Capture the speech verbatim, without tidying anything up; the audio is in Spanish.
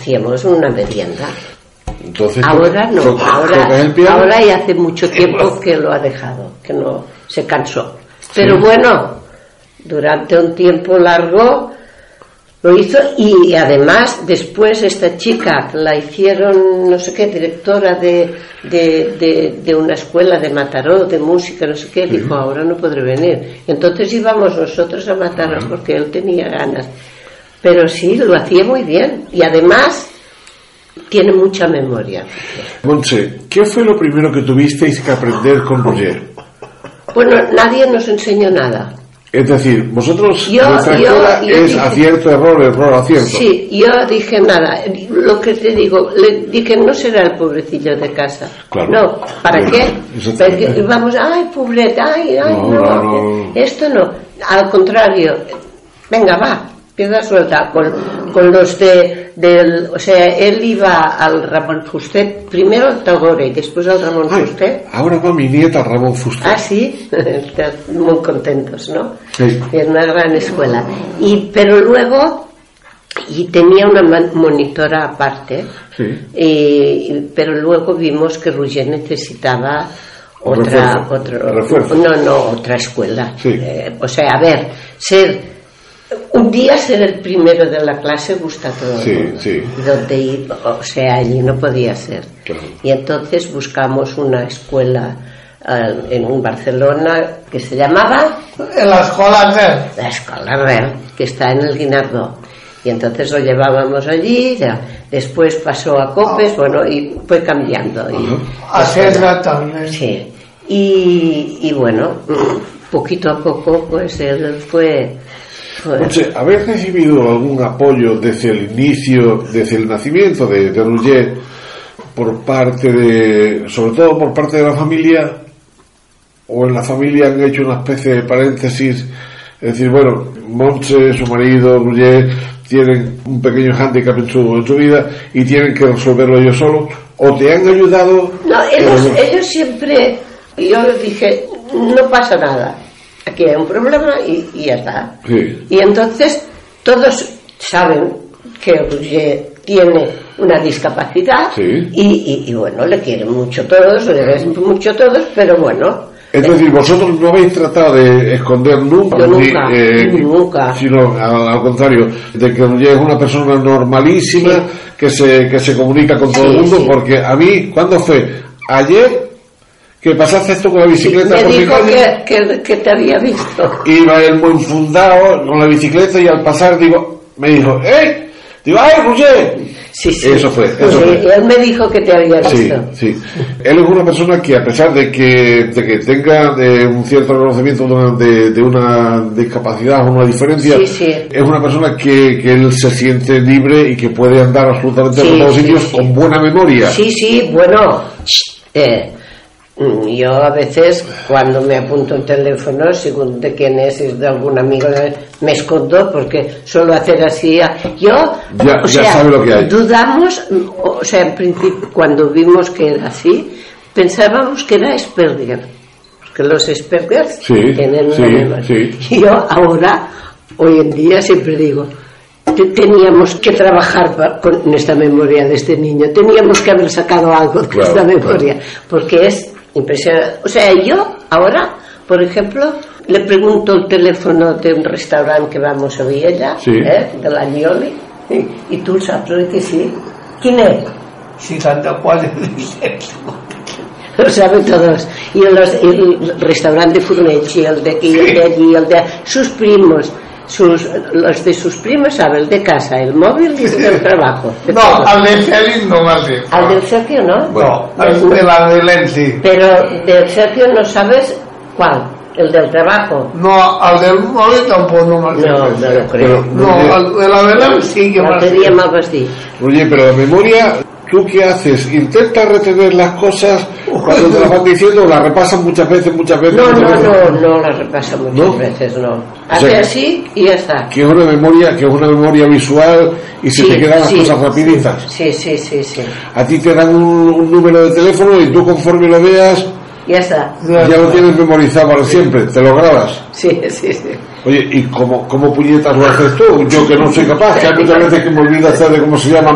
hacíamos una merienda. Entonces, ahora no, ¿to- ahora, tocas el piano? ahora ya hace mucho tiempo que lo ha dejado, que no se cansó. Pero bueno, durante un tiempo largo lo hizo, y además después esta chica la hicieron, no sé qué, directora de, de, de, de una escuela de Mataró, de música, no sé qué, dijo, ahora no podré venir. Entonces íbamos nosotros a Mataró porque él tenía ganas. Pero sí, lo hacía muy bien, y además tiene mucha memoria. Montse, ¿qué fue lo primero que tuvisteis que aprender con Roger? Bueno, nadie nos enseñó nada. Es decir, vosotros, Yo- vuestra yo- escuela yo es dije- acierto, error, error, acierto. Sí, yo dije nada. Lo que te digo, le dije, no será el pobrecillo de casa. Claro. No, ¿para Bueno, qué? exactamente. Porque vamos, ay, pobreta, ay, ay, No, no, no, no. esto no. Al contrario, venga, va, piedra suelta. Con, con los de, del, o sea, él iba al Ramón Fustet, primero al Tagore y después al Ramón Ay, Fustet. ahora va mi nieta Ramón Fuster. Ah, sí, están muy contentos, ¿no? Sí. Es una gran escuela. Y, pero luego, y tenía una man- monitora aparte, Sí. y- pero luego vimos que Roger necesitaba Un otra, refuerzo. otro, Refuerzo. no, no, otra escuela. Sí. Eh, o sea, a ver, ser un día ser el primero de la clase gusta a todo Sí, el mundo. sí. Donde ir, o sea, allí no podía ser. Claro. Y entonces buscamos una escuela eh, en un Barcelona que se llamaba En la escuela Ner. la Escuela Real, que está en el Guinardó. Y entonces lo llevábamos allí, ya. Después pasó a Copes, bueno, y fue cambiando. Y, A Serra también. sí. Y, y bueno, poquito a poco, pues él fue. fue Montse, ¿habéis recibido algún apoyo desde el inicio, desde el nacimiento de, de Roger, por parte de, sobre todo por parte de la familia, o en la familia han hecho una especie de paréntesis, es decir, bueno, Montse, su marido, Roger, tienen un pequeño hándicap en su, en su vida y tienen que resolverlo ellos solos, o te han ayudado? No, ellos, Pero- ellos siempre, yo les dije, no pasa nada, aquí hay un problema y, y ya está. Sí. Y entonces todos saben que Roger tiene una discapacidad, Sí. y, y, y bueno, le quieren mucho todos, le quieren mucho todos, pero bueno, Es decir, vosotros no habéis tratado de esconder nunca, Yo ni, nunca, eh, nunca. sino al, al contrario, de que Roger es una persona normalísima, Sí. que se que se comunica con todo Sí, el mundo, sí. porque a mí, ¿cuándo fue? Ayer, que pasaste esto con la bicicleta me por mi dijo calle, que, que, que te había visto. iba él muy enfundado con la bicicleta y al pasar, digo, me dijo, ¡eh! Digo, ¡ay, Roger! Sí, sí. Eso fue, eso Sí, fue. él me dijo que te había Sí, visto. sí. Él es una persona que, a pesar de que, de que tenga eh, un cierto reconocimiento de una, de, de una discapacidad o una diferencia, Sí, sí. es una persona que, que él se siente libre y que puede andar absolutamente Sí, por todos sí, sitios sí. con buena memoria. Sí, sí, bueno, eh, yo a veces cuando me apunto un teléfono, según de quién es, es de algún amigo, me escondo porque suelo hacer así. Yo, Ya- o ya sea, sabe lo que hay. dudamos, o sea, en principio, cuando vimos que era así, pensábamos que era Asperger, porque los Asperger Sí, tienen sí, una memoria. sí. Y yo ahora, hoy en día, siempre digo, te- teníamos que trabajar pa- con esta memoria de este niño, teníamos que haber sacado algo de Claro, esta memoria, claro. porque es impresionante. O sea, yo ahora, por ejemplo, le pregunto el teléfono de un restaurante que vamos a Viella, Sí. ¿eh? de la Agnoli, y, y tú sabes que sí. ¿Quién es? seixanta-quatre Lo saben todos. Y los, el restaurante de Furnechi, el de aquí, el de allí, el de sus primos. Sus, los de sus primos saben, el de casa, el móvil y el del trabajo. de No, todo. al de Félix no m'has dit. Al del Sergio no. No, al de la de Lenzi. Pero del Sergio no sabes cuál, el del trabajo. No, al del móvil tampoc no m'has dit. No, no lo creo. No, al de la de Lenzi sí que m'has L'altre dia dit. me'l vas dir. Oye, pero la memoria, ¿tú qué haces? ¿Intentas retener las cosas cuando te las van diciendo o las repasas muchas veces, muchas veces? No, muchas no, veces? no, no la repasa muchas ¿No? veces, no. O Hace sea, así y ya está. Que es una memoria, que es una memoria visual y se Sí, te quedan las sí, cosas rapiditas. Sí, sí, sí, sí. A ti te dan un, un número de teléfono y tú conforme lo veas Ya está. ya lo tienes memorizado para siempre, te lo grabas. Sí, sí, sí. Oye, ¿y cómo, cómo puñetas lo haces tú? Yo que no soy capaz, que hay muchas veces que me olvido hacer de cómo se llama